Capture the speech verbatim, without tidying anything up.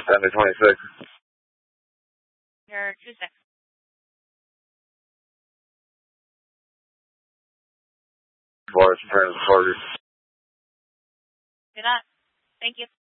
ten to twenty-six. You're two six. Forest, turn to Porter. Do that. Thank you.